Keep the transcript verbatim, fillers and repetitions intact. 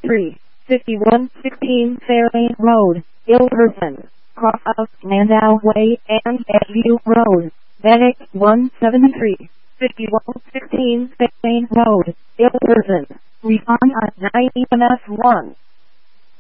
three, fifty-one sixteen Fairlane Road, Ilverston, cross of Landau Way and Edgeview Road, Benwick one seventy-three, fifty-one sixteen Fairlane Road, Ilverston, refund at nine E M S one.